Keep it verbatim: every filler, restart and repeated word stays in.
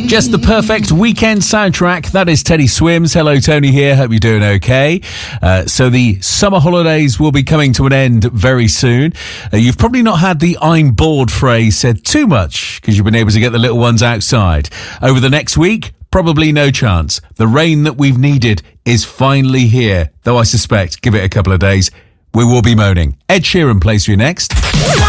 Just the perfect weekend soundtrack. That is Teddy Swims. Hello, Tony here. Hope you're doing okay. Uh, so the summer holidays will be coming to an end very soon. Uh, you've probably not had the "I'm bored" phrase said too much because you've been able to get the little ones outside. Over the next week, probably no chance. The rain that we've needed is finally here, though I suspect, give it a couple of days, we will be moaning. Ed Sheeran plays for you next.